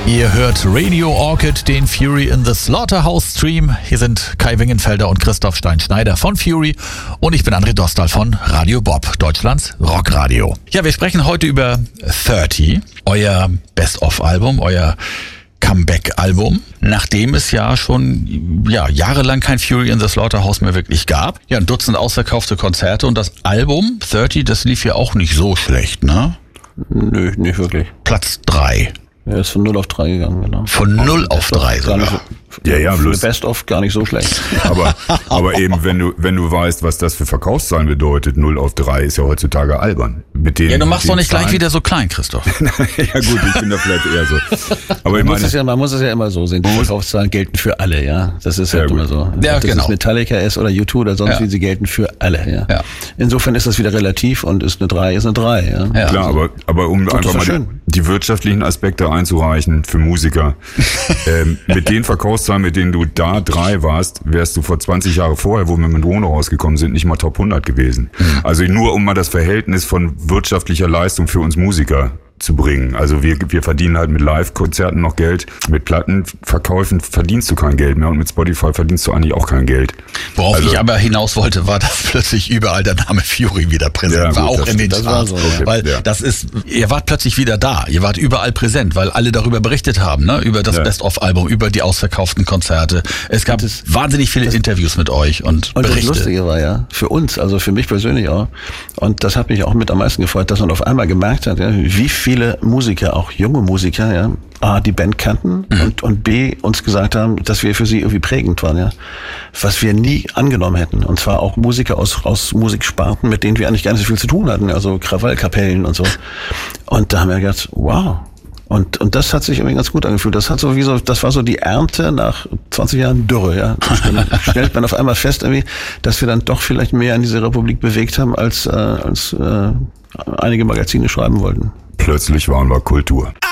Ihr hört Radio Orchid, den Fury in the Slaughterhouse Stream. Hier sind Kai Wingenfelder und Christoph Stein-Schneider von Fury und ich bin André Dostal von Radio Bob, Deutschlands Rockradio. Ja, wir sprechen heute über 30, euer Best-of-Album, euer Comeback-Album, nachdem es ja schon jahrelang kein Fury in the Slaughterhouse mehr wirklich gab. Ja, ein Dutzend ausverkaufte Konzerte und das Album 30, das lief ja auch nicht so schlecht, ne? Nö, nicht wirklich. Platz 3. Er ist von 0 auf 3 gegangen, genau. Von 0 auf 3 sogar. Ja, bloß. Best-of gar nicht so schlecht. Aber eben, wenn du weißt, was das für Verkaufszahlen bedeutet, 0 auf 3 ist ja heutzutage albern. Du machst doch nicht gleich wieder so klein, Christoph. Ja gut, ich bin da vielleicht eher so. Aber man muss es ja immer so sehen. Die Verkaufszahlen gelten für alle, ja. Das ist halt immer so. Ja, ob das ist Metallica ist oder U2 oder sonst wie, sie gelten für alle, ja. Insofern ist das wieder relativ und ist eine 3, ist eine 3, ja. Klar, aber um einfach mal die wirtschaftlichen Aspekte einzureichen für Musiker, mit den Verkaufszahlen, mit denen du da 3 warst, wärst du vor 20 Jahren vorher, wo wir mit Mono rausgekommen sind, nicht mal Top 100 gewesen. Also nur um mal das Verhältnis von wirtschaftlicher Leistung für uns Musiker zu bringen. Also wir verdienen halt mit Live-Konzerten noch Geld, mit Plattenverkäufen verdienst du kein Geld mehr und mit Spotify verdienst du eigentlich auch kein Geld. Worauf ich aber hinaus wollte, war, dass plötzlich überall der Name Fury wieder präsent war, auch in den Charts. Ihr wart plötzlich wieder da, ihr wart überall präsent, weil alle darüber berichtet haben, ne? Über das Best-of-Album, über die ausverkauften Konzerte. Es gab wahnsinnig viele Interviews mit euch und Berichte. Und das Lustige war für uns, also für mich persönlich auch, und das hat mich auch mit am meisten gefreut, dass man auf einmal gemerkt hat, wie viele Musiker, auch junge Musiker, A, die Band kannten und B, uns gesagt haben, dass wir für sie irgendwie prägend waren, ja. Was wir nie angenommen hätten. Und zwar auch Musiker aus Musiksparten, mit denen wir eigentlich gar nicht so viel zu tun hatten, also Krawallkapellen und so. Und da haben wir gedacht, wow. Und das hat sich irgendwie ganz gut angefühlt. Das war so die Ernte nach 20 Jahren Dürre, ja. Dann stellt man auf einmal fest irgendwie, dass wir dann doch vielleicht mehr in diese Republik bewegt haben, als einige Magazine schreiben wollten. Plötzlich waren wir Kultur.